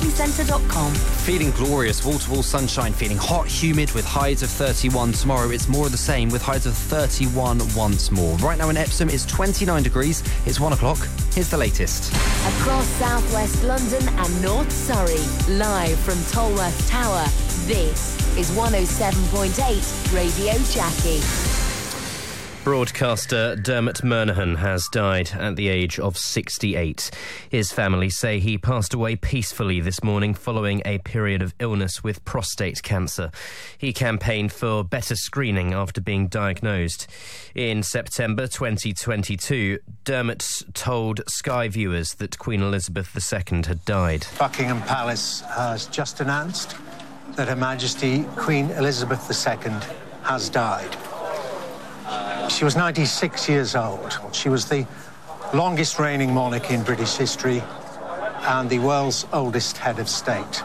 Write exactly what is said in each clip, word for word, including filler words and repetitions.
shopping centre dot com. Feeling glorious, wall-to-wall sunshine, feeling hot, humid with highs of thirty-one. Tomorrow it's more of the same with highs of thirty-one once more. Right now in Epsom it's twenty-nine degrees. It's one o'clock. Here's the latest. Across southwest London and North Surrey, live from Tolworth Tower, this is one oh seven point eight Radio Jackie. Broadcaster Dermot Murnaghan has died at the age of sixty-eight. His family say he passed away peacefully this morning following a period of illness with prostate cancer. He campaigned for better screening after being diagnosed. In September twenty twenty-two, Dermot told Sky viewers that Queen Elizabeth the Second had died. Buckingham Palace has just announced that Her Majesty Queen Elizabeth the Second has died. She was ninety-six years old. She was the longest reigning monarch in British history and the world's oldest head of state.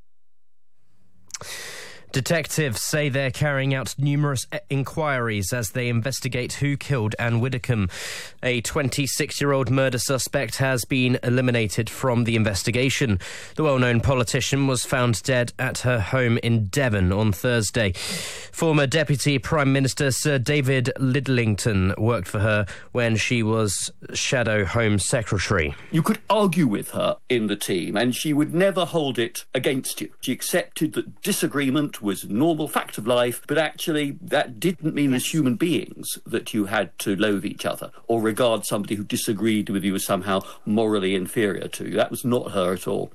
Detectives say they're carrying out numerous inquiries as they investigate who killed Anne Widdecombe. A twenty-six-year-old murder suspect has been eliminated from the investigation. The well-known politician was found dead at her home in Devon on Thursday. Former Deputy Prime Minister Sir David Lidlington worked for her when she was Shadow Home Secretary. You could argue with her in the team and she would never hold it against you. She accepted that disagreement was a normal fact of life, but actually that didn't mean as human beings that you had to loathe each other or regard somebody who disagreed with you as somehow morally inferior to you. That was not her at all.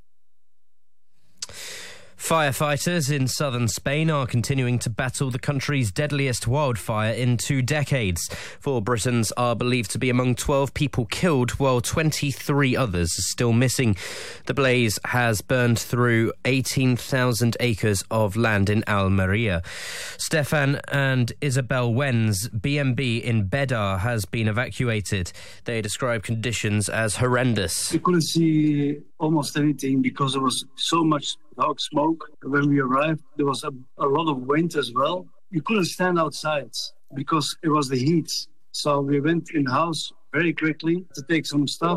Firefighters in southern Spain are continuing to battle the country's deadliest wildfire in two decades. Four Britons are believed to be among twelve people killed, while twenty-three others are still missing. The blaze has burned through eighteen thousand acres of land in Almeria. Stefan and Isabel Wen's B and B in Bedar has been evacuated. They describe conditions as horrendous. We couldn't see almost anything because there was so much dark smoke. When we arrived, there was a, a lot of wind as well. You couldn't stand outside because it was the heat. So we went in-house very quickly to take some stuff.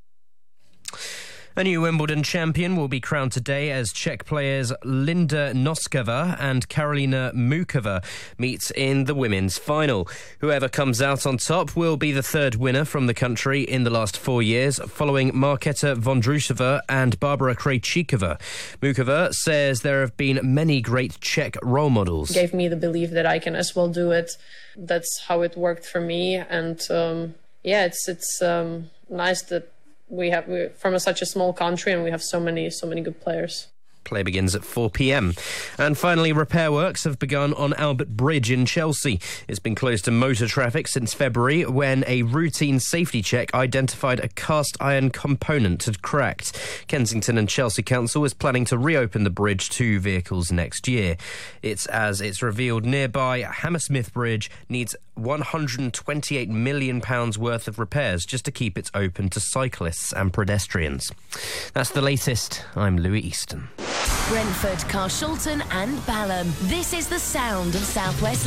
A new Wimbledon champion will be crowned today as Czech players Linda Noskova and Karolina Mukova meet in the women's final. Whoever comes out on top will be the third winner from the country in the last four years, following Marketa Vondrousova and Barbara Krejcikova. Mukova says there have been many great Czech role models. It gave me the belief that I can as well do it. That's how it worked for me. And um, yeah, it's, it's um, nice that We have we're from a, such a small country, and we have so many, so many good players. Play begins at four p.m. And finally, repair works have begun on Albert Bridge in Chelsea. It's been closed to motor traffic since February, when a routine safety check identified a cast iron component had cracked. Kensington and Chelsea Council is planning to reopen the bridge to vehicles next year. It's as it's revealed nearby Hammersmith Bridge needs one hundred twenty-eight million pounds worth of repairs just to keep it open to cyclists and pedestrians. That's the latest. I'm Louis Easton. Brentford, Carshalton and Balham. This is the sound of South West